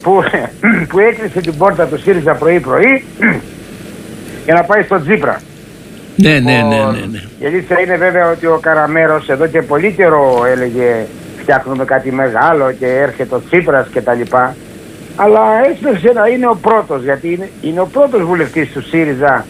που έκλεισε την πόρτα του ΣΥΡΙΖΑ πρωί-πρωί για να πάει στο Τσίπρα. Ναι. Η αλήθεια είναι βέβαια ότι ο Καραμέρος εδώ και πολύ καιρό έλεγε φτιάχνουμε κάτι μεγάλο και έρχεται ο Τσίπρας και τα λοιπά. Αλλά έσπευσε να είναι ο πρώτος, γιατί είναι ο πρώτος βουλευτής του ΣΥΡΙΖΑ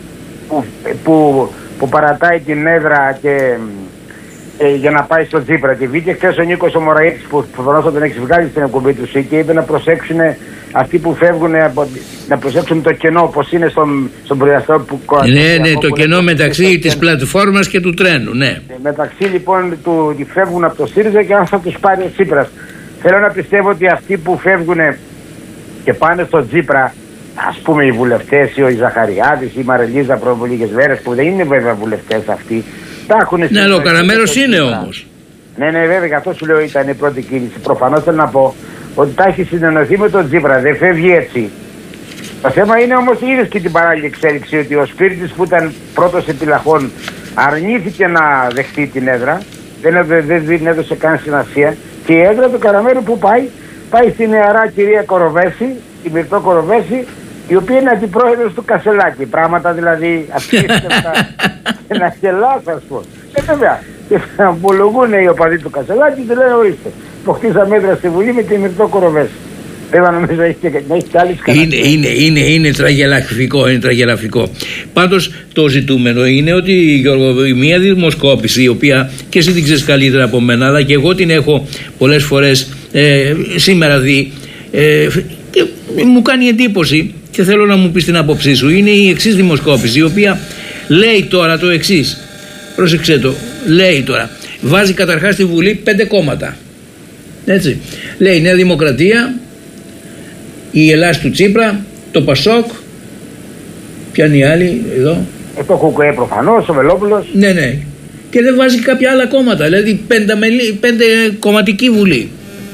που παρατάει την έδρα και για να πάει στο Τσίπρα. Και βγήκε χθες ο Νίκος ο Μωραΐτης που προφανώς θα τον έχει βγάλει στην εκπομπή του και είπε να προσέξουν αυτοί που φεύγουν, να προσέξουν το κενό όπως είναι στον προϊαστό που Ναι, το κενό μεταξύ της πλατφόρμας και του τρένου, ναι. Μεταξύ λοιπόν του φεύγουν από το ΣΥΡΙΖΑ και αν θα τους πάρει ο Τσίπρας. Θέλω να πιστεύω ότι αυτοί που φεύγουν και πάνε στο Τσίπρα, ας πούμε οι βουλευτές ή ο Ζαχαριάδης ή η Μαρελίζα πριν από λίγες μέρες, που δεν είναι βέβαια βουλευτές αυτοί, τα έχουν. Ναι, αλλά ο Καραμέρος είναι όμως. Ναι, βέβαια, γι' αυτό σου λέω ήταν η πρώτη κίνηση. Προφανώς θέλω να πω ότι τα έχει συνεννοηθεί με τον Τσίπρα, δεν φεύγει έτσι. Το θέμα είναι όμως, είδες και την παράλληλη εξέλιξη, ότι ο Σπύριτης που ήταν πρώτος επιλαχών αρνήθηκε να δεχτεί την έδρα, δεν έδωσε καν σημασία, και η έδρα του Καραμέρου που πάει στη νεαρά κυρία Κοροβέση, τη Μυρτώ Κοροβέση, η οποία είναι αντιπρόεδρος του Κασελάκη. Πράγματα δηλαδή απίστευτα να γελάς, ας πούμε. Βέβαια, και απολογούν οι οπαδοί του Κασελάκη και λένε ορίστε, υποκτήσαμε έδρα στη Βουλή με τη Μυρτώ Κοροβέση. Βέβαια νομίζω έχει και άλλες καταστάσεις. Είναι τραγελαφικό. Πάντως το ζητούμενο είναι ότι, Γιώργο, μια δημοσκόπηση, η οποία και εσύ την ξέρεις καλύτερα από μένα, αλλά και εγώ την έχω πολλές φορές σήμερα δει, και μου κάνει εντύπωση και θέλω να μου πεις την άποψή σου. Είναι η εξής δημοσκόπηση, η οποία λέει τώρα το εξής. Πρόσεξε το, λέει τώρα. Βάζει καταρχάς στη Βουλή 5 κόμματα. Έτσι. Λέει Νέα Δημοκρατία, η Ελλάς του Τσίπρα, το Πασόκ, ποια είναι η άλλη εδώ. Το Κουκουέ προφανώς, ο Βελόπουλος. Ναι. Και δεν βάζει κάποια άλλα κόμματα, δηλαδή 5 κομματική Βουλή.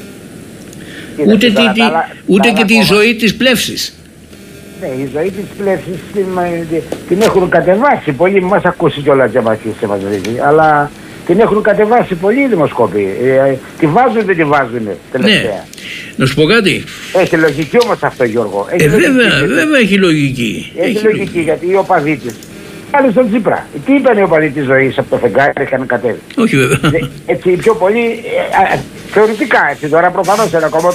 Ούτε και τη ζωή της πλεύσης. Ναι, η ζωή της πλεύσης την έχουν κατεβάσει πολλοί, μας ακούσει κιόλας για μας αλλά την έχουν κατεβάσει πολλοί οι δημοσκόποι. Τη βάζουν ή δεν τη βάζουν τελευταία. Ναι. Να σου πω κάτι. Έχει λογική όμως αυτό, Γιώργο. Βέβαια έχει λογική. Έχει λογική, γιατί οι οπαδοί της πάλι στον Τσίπρα. Τι είπαν οι οπαδοί της ζωής από το φεγγάρι, είχαν κατέβει. Όχι βέβαια. Έτσι οι πιο πολλοί, θεωρητικά έτσι, τώρα προφανώς ένα κόμμα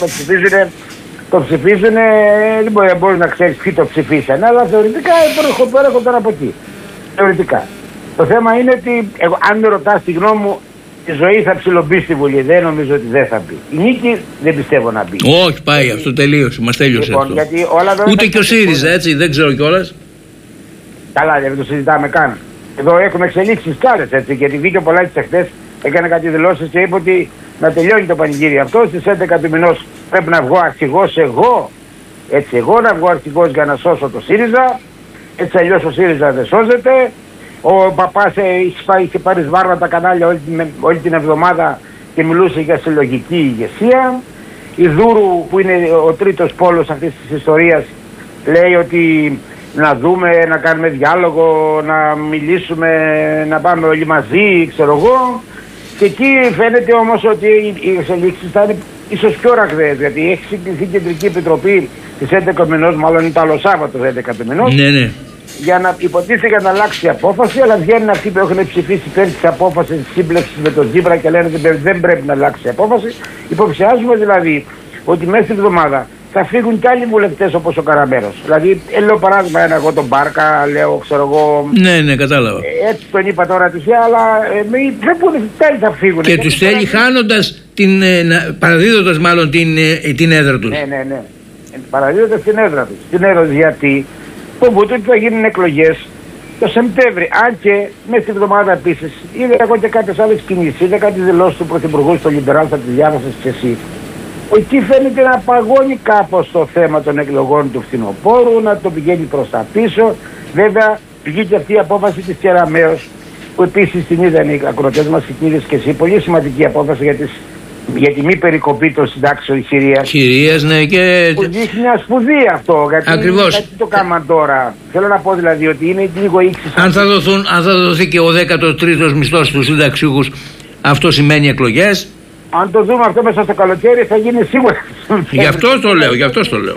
το ψηφίζουν, δεν μπορεί να ξέρεις ποιοι το ψηφίσανε, αλλά θεωρητικά προέρχονταν από εκεί. Θεωρητικά. Το θέμα είναι ότι, αν με ρωτάς τη γνώμη μου, η ζωή θα ψιλομπεί στη Βουλή. Δεν νομίζω ότι δεν θα μπει. Η Νίκη δεν πιστεύω να μπει. Όχι, πάει, αυτό τελείωσε. Μας τέλειωσε αυτό. Γιατί όλα ούτε και ο ΣΥΡΙΖΑ, έτσι, δεν ξέρω κιόλας. Καλά, δεν το συζητάμε καν. Εδώ έχουμε εξελίξεις κι άλλες, έτσι. Γιατί βγήκε ο Πολάκης εχθές, έκανε κάτι δηλώσεις και είπε ότι να τελειώνει το πανηγύρι αυτό. Στις 11 του μηνός πρέπει να βγω αρχηγός εγώ. Έτσι, εγώ να βγω αρχηγός για να σώσω το ΣΥΡΙΖΑ. Έτσι, αλλιώς ο ΣΥΡΙΖΑ δεν σώζεται. Ο παπάς είχε πάρει σβάρνα τα κανάλια όλη την εβδομάδα και μιλούσε για συλλογική ηγεσία. Η Δούρου, που είναι ο τρίτος πόλος αυτής της ιστορίας, λέει ότι να δούμε, να κάνουμε διάλογο, να μιλήσουμε, να πάμε όλοι μαζί, ξέρω εγώ. Και εκεί φαίνεται όμως ότι οι εξελίξεις θα είναι ίσως πιο ραγδαίες, γιατί έχει συγκληθεί η Κεντρική Επιτροπή της 11 μηνός, μάλλον είναι το άλλο Σάββατο 11 του μηνός. Ναι. Για να υποτίθεται να αλλάξει η απόφαση, αλλά βγαίνουν αυτοί που έχουν ψηφίσει υπέρ της απόφασης της σύμπλεξης με τον Τσίπρα και λένε ότι δεν πρέπει να αλλάξει η απόφαση. Υποψιάζουμε δηλαδή ότι μέσα στην εβδομάδα θα φύγουν κι άλλοι βουλευτές όπως ο Καραμέρος. Δηλαδή, λέω παράδειγμα εγώ τον Μπάρκα, λέω ξέρω εγώ. Ναι, κατάλαβα. Έτσι τον είπα τώρα τυχαία, αλλά θα φύγουν. Και τους θέλει χάνοντας, παραδίδοντας μάλλον την έδρα τους. Ναι. Παραδίδοντας την έδρα τους. Την έδρα τους γιατί φοβούνται ότι θα γίνουν εκλογές το Σεπτέμβρη. Αν και μέσα στην εβδομάδα επίσης είδα εγώ και κάποιες άλλες κινήσεις. Είδα κάτι δηλώσεις του Πρωθυπουργού στο Λιμπεράλ, θα τις διάβασες και εσύ. Εκεί φαίνεται να παγώνει κάπως το θέμα των εκλογών του φθινοπόρου, να το πηγαίνει προς τα πίσω. Βέβαια βγήκε αυτή η απόφαση της Κεραμέως, που επίσης την είδαν οι ακροατές μας και είδες και εσύ. Πολύ σημαντική απόφαση για τη μη περικοπή των συντάξεων Συρίας. Ναι, και που δείχνει μια σπουδή αυτό. Ακριβώς. Γιατί το κάνουμε τώρα. Θέλω να πω δηλαδή ότι είναι λίγο ήξης. Αν θα δοθεί και ο 13ος μισθός στους συνταξιούχους, αυτό σημαίνει εκλογές. Αν το δούμε αυτό μέσα στο καλοκαίρι θα γίνει σίγουρα. Γι' αυτό το λέω.